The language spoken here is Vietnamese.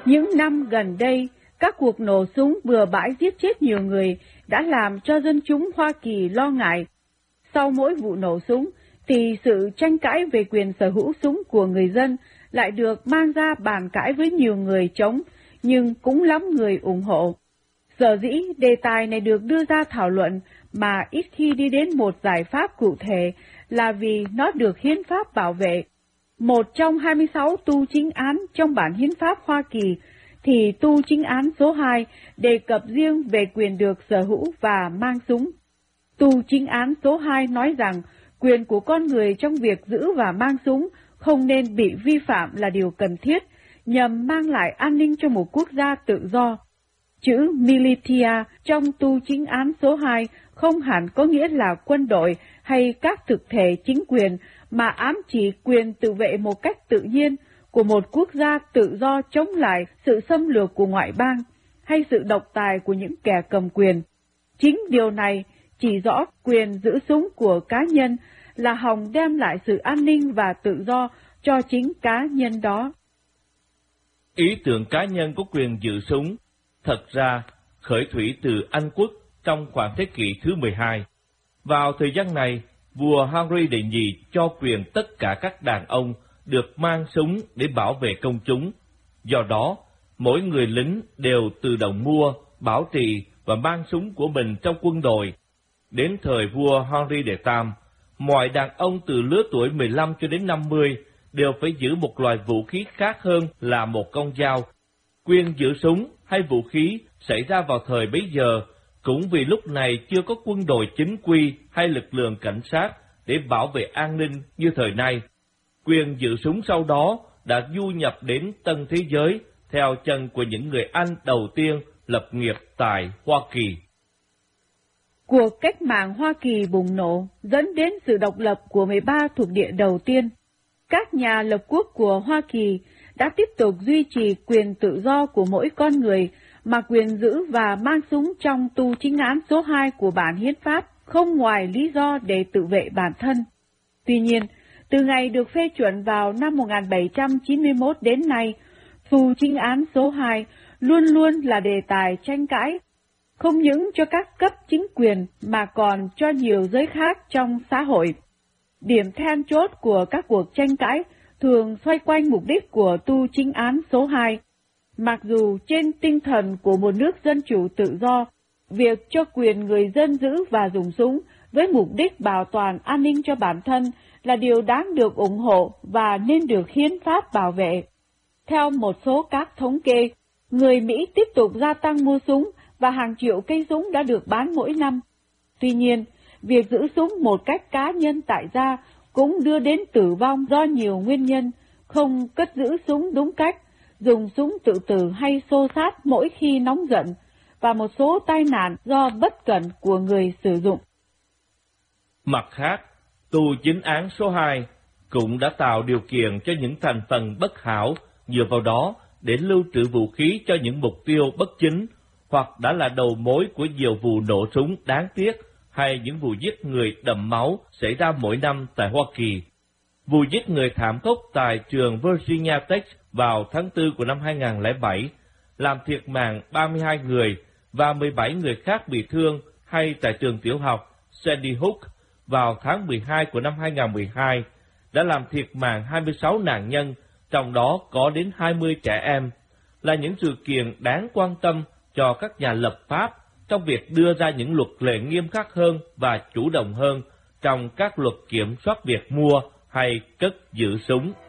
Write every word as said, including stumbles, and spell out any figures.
Những năm gần đây, các cuộc nổ súng bừa bãi giết chết nhiều người đã làm cho dân chúng Hoa Kỳ lo ngại. Sau mỗi vụ nổ súng, thì sự tranh cãi về quyền sở hữu súng của người dân lại được mang ra bàn cãi với nhiều người chống, nhưng cũng lắm người ủng hộ. Sở dĩ đề tài này được đưa ra thảo luận mà ít khi đi đến một giải pháp cụ thể là vì nó được hiến pháp bảo vệ. Một trong hai mươi sáu tu chính án trong bản hiến pháp Hoa Kỳ thì tu chính án số hai đề cập riêng về quyền được sở hữu và mang súng. Tu chính án số hai nói rằng quyền của con người trong việc giữ và mang súng không nên bị vi phạm là điều cần thiết, nhằm mang lại an ninh cho một quốc gia tự do. Chữ militia trong tu chính án số hai không hẳn có nghĩa là quân đội hay các thực thể chính quyền, mà ám chỉ quyền tự vệ một cách tự nhiên của một quốc gia tự do chống lại sự xâm lược của ngoại bang hay sự độc tài của những kẻ cầm quyền. Chính điều này chỉ rõ quyền giữ súng của cá nhân là hòng đem lại sự an ninh và tự do cho chính cá nhân đó. Ý tưởng cá nhân có quyền giữ súng thật ra khởi thủy từ Anh quốc trong khoảng thế kỷ thứ mười hai. Vào thời gian này, vua Henry đệ nhị cho quyền tất cả các đàn ông được mang súng để bảo vệ công chúng. Do đó, mỗi người lính đều tự động mua, bảo trì và mang súng của mình trong quân đội. Đến thời vua Henry đệ tam, mọi đàn ông từ lứa tuổi mười lăm cho đến năm mươi đều phải giữ một loại vũ khí khác hơn là một con dao. Quyền giữ súng hay vũ khí xảy ra vào thời bấy giờ cũng vì lúc này chưa có quân đội chính quy hay lực lượng cảnh sát để bảo vệ an ninh như thời nay. Quyền giữ súng sau đó đã du nhập đến tân thế giới theo chân của những người Anh đầu tiên lập nghiệp tại Hoa Kỳ. Cuộc cách mạng Hoa Kỳ bùng nổ dẫn đến sự độc lập của mười ba thuộc địa đầu tiên. Các nhà lập quốc của Hoa Kỳ đã tiếp tục duy trì quyền tự do của mỗi con người, mà quyền giữ và mang súng trong tu chính án số hai của bản hiến pháp không ngoài lý do để tự vệ bản thân. Tuy nhiên, từ ngày được phê chuẩn vào năm một nghìn bảy trăm chín mươi mốt đến nay, tu chính án số hai luôn luôn là đề tài tranh cãi, không những cho các cấp chính quyền mà còn cho nhiều giới khác trong xã hội. Điểm then chốt của các cuộc tranh cãi thường xoay quanh mục đích của tu chính án số hai. Mặc dù trên tinh thần của một nước dân chủ tự do, việc cho quyền người dân giữ và dùng súng với mục đích bảo toàn an ninh cho bản thân là điều đáng được ủng hộ và nên được hiến pháp bảo vệ. Theo một số các thống kê, người Mỹ tiếp tục gia tăng mua súng và hàng triệu cây súng đã được bán mỗi năm. Tuy nhiên, việc giữ súng một cách cá nhân tại gia cũng đưa đến tử vong do nhiều nguyên nhân, không cất giữ súng đúng cách, dùng súng tự tử hay xô xát mỗi khi nóng giận, và một số tai nạn do bất cẩn của người sử dụng. Mặt khác, tu chính án số hai cũng đã tạo điều kiện cho những thành phần bất hảo dựa vào đó để lưu trữ vũ khí cho những mục tiêu bất chính, hoặc đã là đầu mối của nhiều vụ nổ súng đáng tiếc hay những vụ giết người đẫm máu xảy ra mỗi năm tại Hoa Kỳ. Vụ giết người thảm khốc tại trường Virginia Tech vào tháng tư của năm hai nghìn không trăm lẻ bảy, làm thiệt mạng ba mươi hai người và mười bảy người khác bị thương, hay tại trường tiểu học Sandy Hook vào tháng mười hai của năm hai nghìn không trăm mười hai, đã làm thiệt mạng hai mươi sáu nạn nhân, trong đó có đến hai mươi trẻ em, là những sự kiện đáng quan tâm cho các nhà lập pháp trong việc đưa ra những luật lệ nghiêm khắc hơn và chủ động hơn trong các luật kiểm soát việc mua hay cất giữ súng.